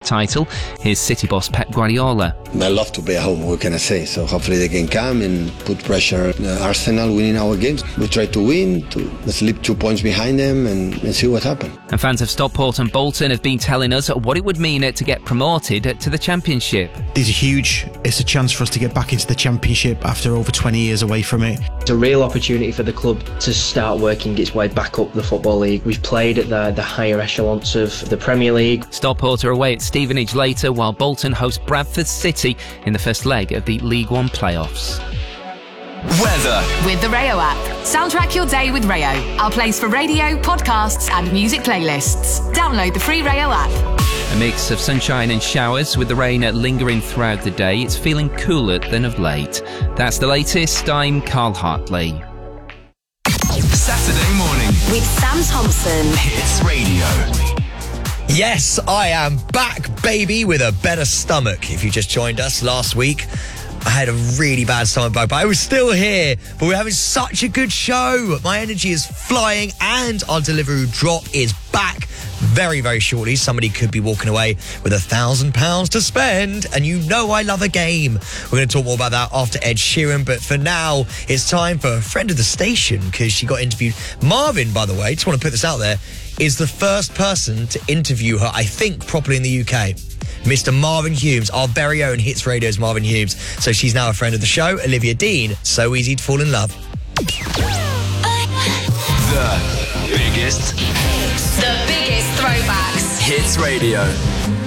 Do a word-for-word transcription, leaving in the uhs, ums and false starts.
title. Here's City boss Pep Guardiola. I love to be at home, what can I say? So hopefully they can come and put pressure on uh, Arsenal winning our games. We try to win, to slip two points behind them and, and see what happens. And fans of Stockport and Bolton have been telling us what it would mean to get promoted to the Championship. These are huge. It's a chance for us to get back into the Championship after over twenty years away from it. It's a real opportunity for the club to start working its way back up the Football League. We've played at the, the higher echelons of the Premier League. Stockport are away at Stevenage later, while Bolton host Bradford City in the first leg of the League One playoffs. Weather. With the Rayo app. Soundtrack your day with Rayo. Our place for radio, podcasts and music playlists. Download the free Rayo app. A mix of sunshine and showers with the rain lingering throughout the day. It's feeling cooler than of late. That's the latest. I'm Carl Hartley. Saturday morning with Sam Thompson. Hits Radio. Yes, I am back, baby, with a better stomach. If you just joined us last week, I had a really bad stomach bug, but I was still here. But we're having such a good show. My energy is flying and our delivery drop is back very, very shortly. Somebody could be walking away with a thousand pounds to spend. And you know I love a game. We're going to talk more about that after Ed Sheeran. But for now, it's time for a friend of the station because she got interviewed. Marvin, by the way, just want to put this out there, is the first person to interview her, I think, properly in the U K. Mister Marvin Humes, our very own Hits Radio's Marvin Humes. So she's now a friend of the show, Olivia Dean. So easy to fall in love. The biggest The biggest throwbacks. Hits Radio.